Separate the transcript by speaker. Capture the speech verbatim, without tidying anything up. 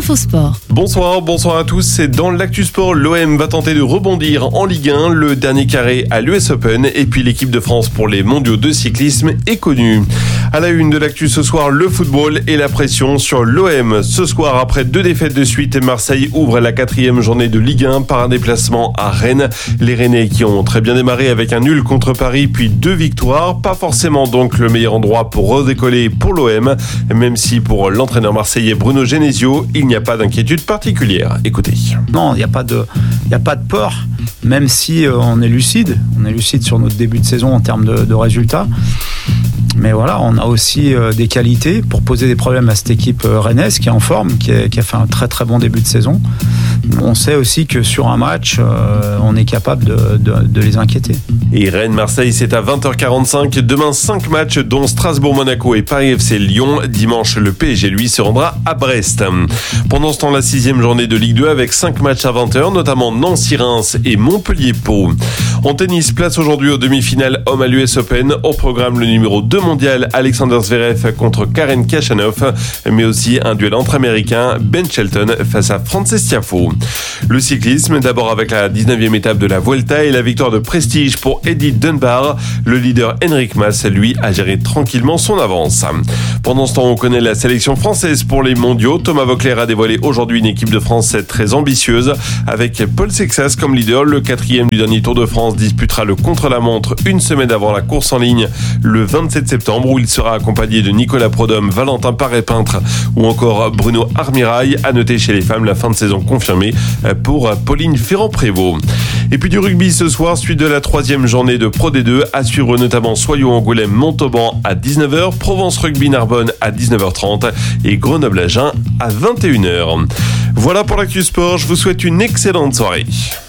Speaker 1: Infosport.
Speaker 2: Bonsoir, bonsoir à tous. C'est dans l'Actu Sport, l'O M va tenter de rebondir en Ligue un. Le dernier carré à l'U S Open et puis l'équipe de France pour les mondiaux de cyclisme est connue. À la une de l'actu ce soir, le football et la pression sur l'O M. Ce soir, après deux défaites de suite, Marseille ouvre la quatrième journée de Ligue un par un déplacement à Rennes. Les Rennais qui ont très bien démarré avec un nul contre Paris puis deux victoires. Pas forcément donc le meilleur endroit pour redécoller pour l'O M, même si pour l'entraîneur marseillais Bruno Genesio, il n'y a pas d'inquiétude particulière. Écoutez.
Speaker 3: Non, il n'y a pas de, il n'y a pas de peur, même si euh, on est lucide. On est lucide sur notre début de saison en termes de, de résultats. Mais voilà, on a aussi euh, des qualités pour poser des problèmes à cette équipe euh, rennaise qui est en forme, qui, est, qui a fait un très très bon début de saison. On sait aussi que sur un match, euh, on est capable de, de, de les inquiéter.
Speaker 2: Et Rennes-Marseille, c'est à vingt heures quarante-cinq. Demain, cinq matchs, dont Strasbourg-Monaco et Paris F C Lyon. Dimanche, le P S G, lui, se rendra à Brest. Pendant ce temps, la sixième journée de Ligue deux avec cinq matchs à vingt heures, notamment Nancy-Reims et Montpellier-Pau. En tennis, place aujourd'hui aux demi-finales hommes à l'U S Open. Au programme, le numéro deux mondial, Alexander Zverev contre Karen Khachanov, mais aussi un duel entre Américains, Ben Shelton face à Frances Tiafoe. Le cyclisme, d'abord avec la dix-neuvième étape de la Vuelta et la victoire de prestige pour Eddie Dunbar. Le leader Enric Mas, lui, a géré tranquillement son avance. Pendant ce temps, on connaît la sélection française pour les mondiaux. Thomas Voeckler a dévoilé aujourd'hui une équipe de France très ambitieuse avec Paul Sexas comme leader. Le quatrième du dernier Tour de France disputera le contre-la-montre une semaine avant la course en ligne le vingt-sept septembre où il sera accompagné de Nicolas Prodhomme, Valentin Paré-Peintre ou encore Bruno Armirail. À noter chez les femmes la fin de saison confirmée pour Pauline Ferrand-Prévot. Et puis du rugby ce soir, suite de la troisième journée de Pro D deux, à suivre notamment Soyaux-Angoulême-Montauban à dix-neuf heures, Provence Rugby-Narbonne à dix-neuf heures trente et Grenoble-Agen à vingt et une heures. Voilà pour l'Actu Sport, je vous souhaite une excellente soirée.